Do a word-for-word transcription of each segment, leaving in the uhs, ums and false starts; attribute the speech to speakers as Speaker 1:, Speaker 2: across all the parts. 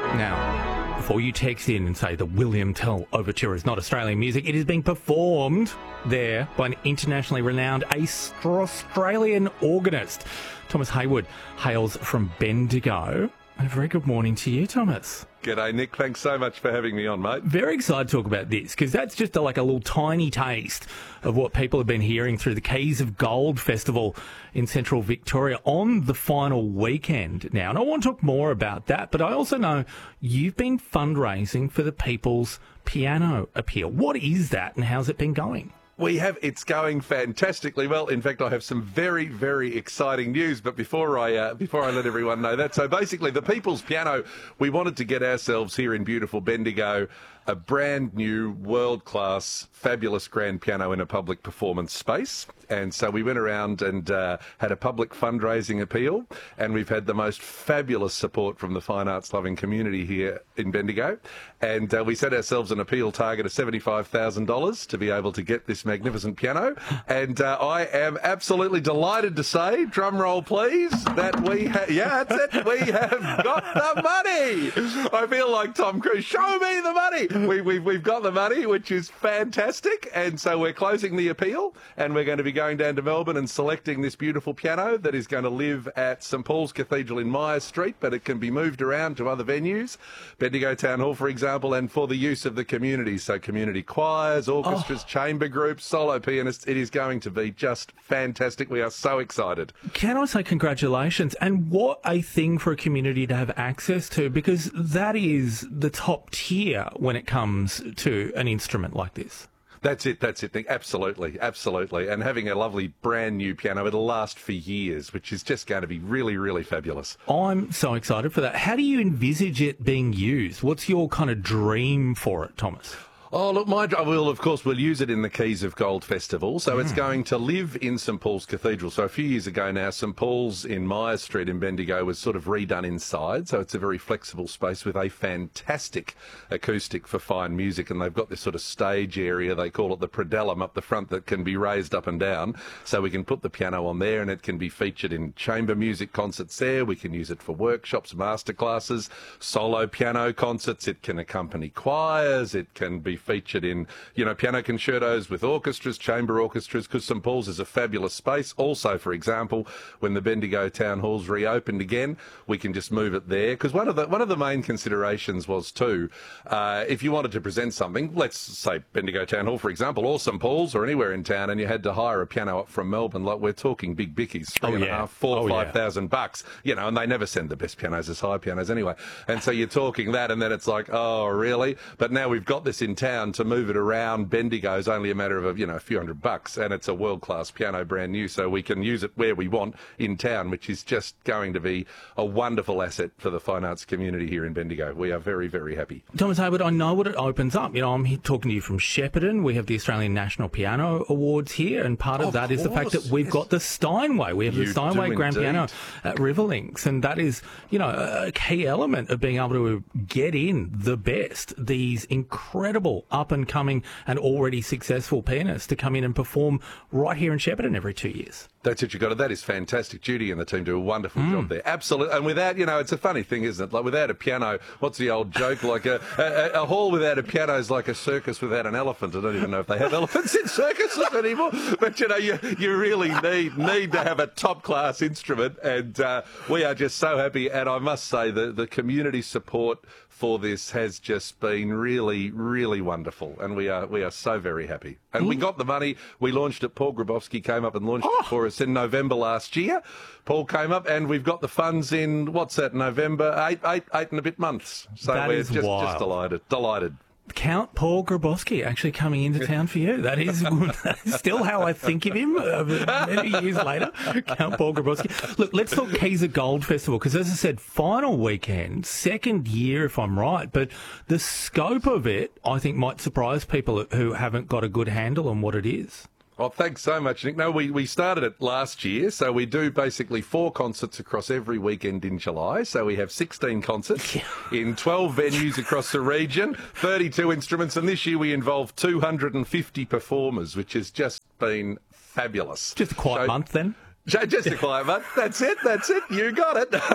Speaker 1: Now, before you text in and say the William Tell Overture is not Australian music, it is being performed there by an internationally renowned Australian organist. Thomas Hayward hails from Bendigo. A very good morning to you, Thomas.
Speaker 2: G'day, Nick. Thanks so much for having me on, mate.
Speaker 1: Very excited to talk about this, because that's just a, like a little tiny taste of what people have been hearing through the Keys of Gold Festival in central Victoria on the final weekend now. And I want to talk more about that, but I also know you've been fundraising for the People's Piano Appeal. What is that and how's it been going?
Speaker 2: We have, it's going fantastically well. In fact, I have some very, very exciting news. But before I uh, before I let everyone know that, so basically the People's Piano, we wanted to get ourselves here in beautiful Bendigo a brand new, world-class, fabulous grand piano in a public performance space. And so we went around and uh, had a public fundraising appeal, and we've had the most fabulous support from the fine arts loving community here in Bendigo. And uh, we set ourselves an appeal target of seventy-five thousand dollars to be able to get this magnificent piano. And uh, I am absolutely delighted to say, drum roll please, that we have, yeah, that's it, we have got the money. I feel like Tom Cruise, show me the money. We, we've, we've got the money, which is fantastic. And so we're closing the appeal, and we're going to be going down to Melbourne and selecting this beautiful piano that is going to live at St Paul's Cathedral in Myers Street, but it can be moved around to other venues, Bendigo Town Hall, for example, and for the use of the community. So community choirs, orchestras, oh. chamber groups, solo pianists. It is going to be just fantastic. We are so excited.
Speaker 1: Can I say congratulations? And what a thing for a community to have access to, because that is the top tier when it comes to an instrument like this.
Speaker 2: That's it, that's it, Nick. Absolutely, absolutely. And having a lovely brand new piano, it'll last for years, which is just going to be really, really fabulous.
Speaker 1: I'm so excited for that. How do you envisage it being used? What's your kind of dream for it, Thomas?
Speaker 2: Oh, look, my will, of course, we'll use it in the Keys of Gold Festival. So mm. it's going to live in St Paul's Cathedral. So a few years ago now, St Paul's in Myers Street in Bendigo was sort of redone inside. So it's a very flexible space with a fantastic acoustic for fine music. And they've got this sort of stage area, they call it the predellum, up the front that can be raised up and down. So we can put the piano on there and it can be featured in chamber music concerts there. We can use it for workshops, masterclasses, solo piano concerts. It can accompany choirs. It can be featured in, you know, piano concertos with orchestras, chamber orchestras, because St Paul's is a fabulous space. Also, for example, when the Bendigo Town Hall's reopened again, we can just move it there. Because one of the one of the main considerations was too, uh, if you wanted to present something, let's say Bendigo Town Hall, for example, or St Paul's or anywhere in town, and you had to hire a piano up from Melbourne, like we're talking big bickies, three
Speaker 1: oh,
Speaker 2: and
Speaker 1: yeah.
Speaker 2: a half, four,
Speaker 1: oh,
Speaker 2: five
Speaker 1: yeah.
Speaker 2: thousand bucks, you know, and they never send the best pianos as high pianos anyway. And so you're talking that, and then it's like, oh, really? But now we've got this in town. To move it around Bendigo is only a matter of, you know, a few hundred bucks, and it's a world-class piano, brand new, so we can use it where we want in town, which is just going to be a wonderful asset for the fine arts community here in Bendigo. We are very, very happy.
Speaker 1: Thomas Hayward, I know what it opens up. You know, I'm here talking to you from Shepparton. We have the Australian National Piano Awards here, and part of, of that course. is the fact that we've yes. got the Steinway. We have you the Steinway Grand indeed. Piano at Riverlinks, and that is, you know, a key element of being able to get in the best, these incredible up-and-coming and already successful pianists to come in and perform right here in Shepparton every two years.
Speaker 2: That's what you got. That is fantastic. Judy and the team do a wonderful
Speaker 1: mm.
Speaker 2: job there. Absolutely. And without, you know, it's a funny thing, isn't it? Like without a piano, what's the old joke? Like a, a, a hall without a piano is like a circus without an elephant. I don't even know if they have elephants in circuses anymore. But, you know, you, you really need need to have a top-class instrument. And uh, we are just so happy. And I must say the, the community support for this has just been really, really wonderful. And we are we are so very happy. And mm. we got the money. We launched it. Paul Grabowski came up and launched oh. it for us in November last year. Paul came up, and we've got the funds in, what's that, November, eight, eight, eight and a bit months. So
Speaker 1: that
Speaker 2: we're
Speaker 1: is
Speaker 2: just,
Speaker 1: wild.
Speaker 2: just delighted, delighted.
Speaker 1: Count Paul Grabowski actually coming into town for you. That is, that is still how I think of him uh, many years later. Count Paul Grabowski. Look, let's talk Keys of Gold Festival, because as I said, final weekend, second year if I'm right, but the scope of it I think might surprise people who haven't got a good handle on what it is.
Speaker 2: Well, thanks so much, Nick. No, we, we started it last year, so we do basically four concerts across every weekend in July. So we have sixteen concerts in twelve venues across the region, thirty-two instruments, and this year we involved two hundred fifty performers, which has just been fabulous.
Speaker 1: Just a quiet
Speaker 2: so,
Speaker 1: month then?
Speaker 2: Just a quiet one. That's it. That's it. You got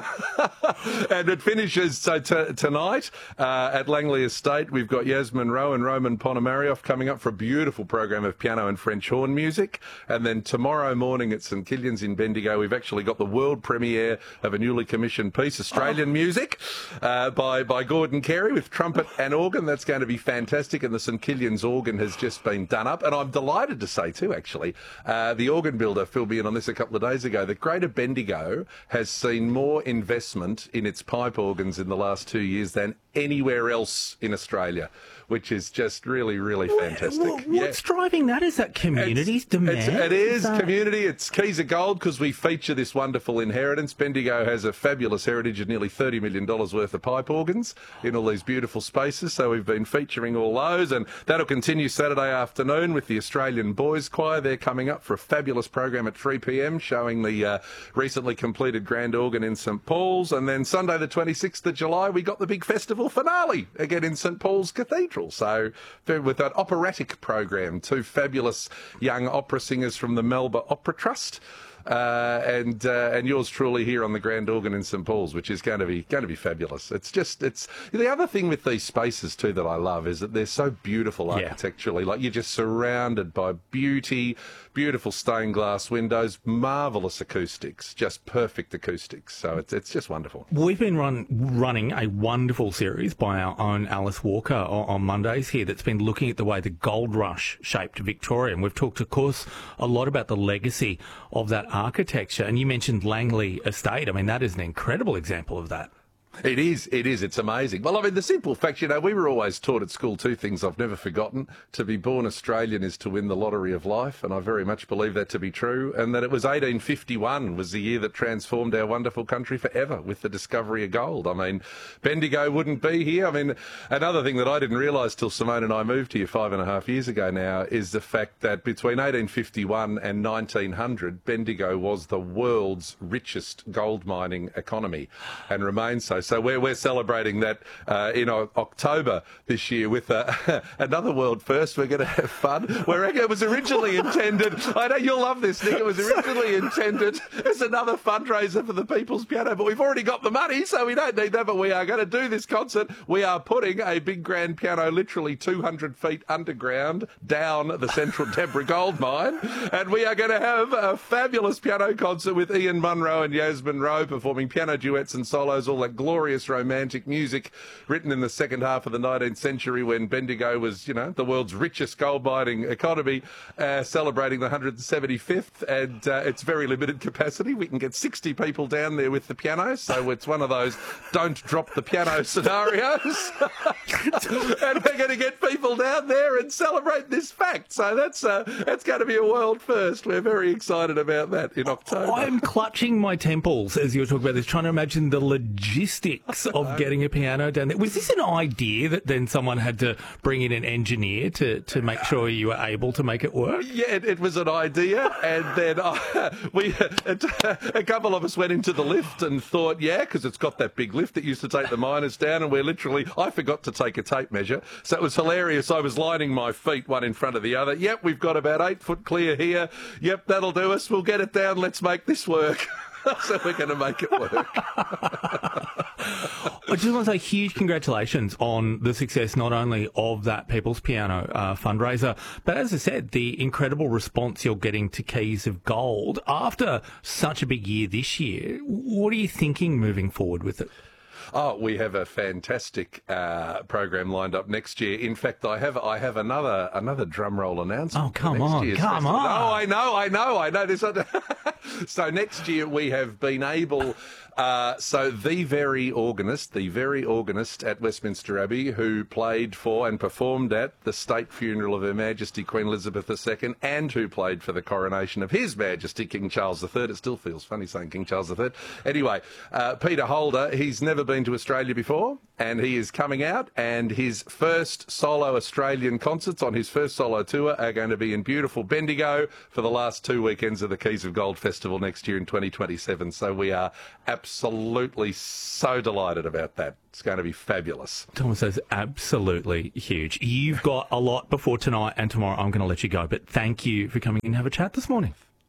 Speaker 2: it. And it finishes so t- tonight uh, at Langley Estate. We've got Yasmin Rowe and Roman Ponomarioff coming up for a beautiful program of piano and French horn music. And then tomorrow morning at St Killian's in Bendigo, we've actually got the world premiere of a newly commissioned piece, Australian oh. music, uh, by by Gordon Carey with trumpet and organ. That's going to be fantastic. And the St Killian's organ has just been done up. And I'm delighted to say too, actually, uh, the organ builder filled me in on this a couple of days ago, that Greater Bendigo has seen more investment in its pipe organs in the last two years than anywhere else in Australia, which is just really, really fantastic.
Speaker 1: What, what's yeah. driving that? Is that community's
Speaker 2: it's,
Speaker 1: demand?
Speaker 2: It's, it is,
Speaker 1: is that...
Speaker 2: community. It's Keys of Gold because we feature this wonderful inheritance. Bendigo has a fabulous heritage of nearly thirty million dollars worth of pipe organs in all these beautiful spaces. So we've been featuring all those, and that'll continue Saturday afternoon with the Australian Boys Choir. They're coming up for a fabulous program at three p m showing the uh, recently completed grand organ in St Paul's. And then Sunday the twenty-sixth of July, we got the big festival finale again in St Paul's Cathedral. So with that operatic program, two fabulous young opera singers from the Melba Opera Trust. Uh, and uh, and yours truly here on the grand organ in St Paul's, which is going to be going to be fabulous. It's just it's the other thing with these spaces too that I love is that they're so beautiful architecturally. Yeah. Like you're just surrounded by beauty, beautiful stained glass windows, marvellous acoustics, just perfect acoustics. So it's it's just wonderful.
Speaker 1: We've been run, running a wonderful series by our own Alice Walker on, on Mondays here that's been looking at the way the gold rush shaped Victoria, and we've talked, of course, a lot about the legacy of that architecture. And you mentioned Langley Estate. I mean, that is an incredible example of that.
Speaker 2: It is, it is, it's amazing. Well, I mean, the simple fact, you know, we were always taught at school two things I've never forgotten. To be born Australian is to win the lottery of life, and I very much believe that to be true, and that it was eighteen fifty-one was the year that transformed our wonderful country forever with the discovery of gold. I mean, Bendigo wouldn't be here. I mean, another thing that I didn't realise till Simone and I moved here five and a half years ago now is the fact that between eighteen fifty-one and nineteen hundred, Bendigo was the world's richest gold mining economy and remains so. So we're, we're celebrating that uh, in October this year with uh, another world first. We're going to have fun. We're, it was originally intended, I know you'll love this, Nick, it was originally intended as another fundraiser for the People's Piano, but we've already got the money, so we don't need that, but we are going to do this concert. We are putting a big grand piano literally two hundred feet underground down the central Deborah gold mine, and we are going to have a fabulous piano concert with Ian Munro and Yasmin Rowe performing piano duets and solos, all that glorious romantic music written in the second half of the nineteenth century when Bendigo was, you know, the world's richest gold mining economy, uh, celebrating the one hundred seventy-fifth, and uh, it's very limited capacity. We can get sixty people down there with the piano, so it's one of those don't drop the piano scenarios. And we're going to get people down there and celebrate this fact. So that's uh, that's going to be a world first. We're very excited about that in October.
Speaker 1: I'm clutching my temples as you were talking about this, trying to imagine the logistics of getting a piano down there. Was this an idea that then someone had to bring in an engineer to, to make sure you were able to make it work?
Speaker 2: Yeah, it, it was an idea, and then uh, we it, a couple of us went into the lift and thought, yeah, because it's got that big lift that used to take the miners down, and we're literally, I forgot to take a tape measure, so it was hilarious. I was lining my feet one in front of the other. Yep, we've got about eight foot clear here. Yep, that'll do us. We'll get it down. Let's make this work. So we're going to make it work.
Speaker 1: I just want to say huge congratulations on the success not only of that People's Piano uh, fundraiser, but as I said, the incredible response you're getting to Keys of Gold. After such a big year this year, what are you thinking moving forward with it?
Speaker 2: Oh, we have a fantastic uh, program lined up next year. In fact, I have I have another another drum roll announcement.
Speaker 1: Oh, come
Speaker 2: next
Speaker 1: on,
Speaker 2: year's
Speaker 1: come
Speaker 2: festival.
Speaker 1: on.
Speaker 2: No, I know, I know, I know. This. So next year we have been able... Uh, so the very organist, the very organist at Westminster Abbey who played for and performed at the state funeral of Her Majesty Queen Elizabeth the Second and who played for the coronation of His Majesty King Charles the Third. It still feels funny saying King Charles the Third. Anyway, uh, Peter Holder, he's never been to Australia before and he is coming out, and his first solo Australian concerts on his first solo tour are going to be in beautiful Bendigo for the last two weekends of the Keys of Gold Festival next year in twenty twenty-seven. So we are absolutely so delighted about that. It's going to be fabulous.
Speaker 1: Thomas says absolutely huge. You've got a lot before tonight and tomorrow. I'm going to let you go, but thank you for coming in and have a chat this morning.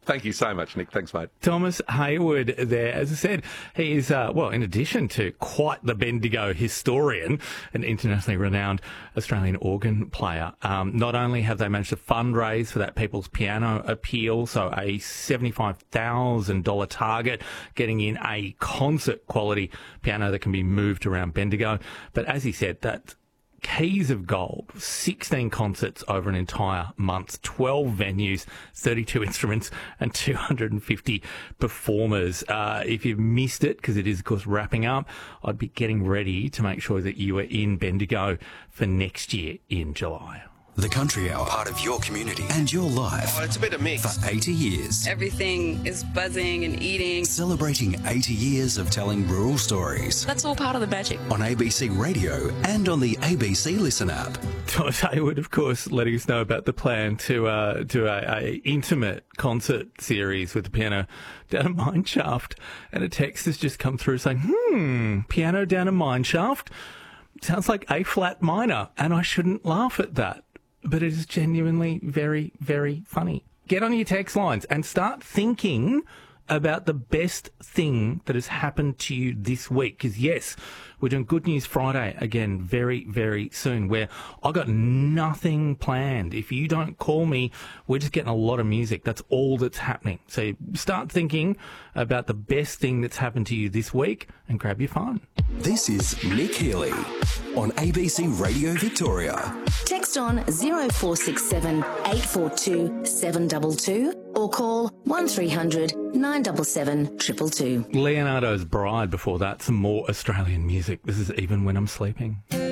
Speaker 2: Thank you so much, Nick. Thanks, mate.
Speaker 1: Thomas Hayward there. As I said, he is, uh, well, in addition to quite the Bendigo historian, an internationally renowned Australian organ player, um, not only have they managed to fundraise for that People's Piano appeal, so a seventy-five thousand dollars target, getting in a concert-quality piano that can be moved around Bendigo, but as he said, that Keys of Gold, sixteen concerts over an entire month, twelve venues, thirty-two instruments and two hundred fifty performers. Uh, if you've missed it, because it is, of course, wrapping up, I'd be getting ready to make sure that you are in Bendigo for next year in July.
Speaker 3: The Country Hour, part of your community and your life.
Speaker 4: Oh, it's a bit of mix.
Speaker 3: For eighty years.
Speaker 5: Everything is buzzing and eating.
Speaker 3: Celebrating eighty years of telling rural stories.
Speaker 5: That's all part of the magic.
Speaker 3: On A B C Radio and on the A B C Listen app.
Speaker 1: Thomas Hayward, of course, letting us know about the plan to uh, do a, a intimate concert series with the piano down a mine shaft. And a text has just come through saying, hmm, piano down a mine shaft? Sounds like A flat minor, and I shouldn't laugh at that. But it is genuinely very, very funny. Get on your text lines and start thinking about the best thing that has happened to you this week. Because, yes, we're doing Good News Friday again very, very soon, where I got nothing planned. If you don't call me, we're just getting a lot of music. That's all that's happening. So start thinking about the best thing that's happened to you this week and grab your phone.
Speaker 3: This is Nick Healy on A B C Radio Victoria.
Speaker 6: Text on zero four six seven, eight four two, seven two two or call one three hundred, nine seven seven, two two two.
Speaker 1: Leonardo's Bride before that, some more Australian music. This is Even When I'm Sleeping.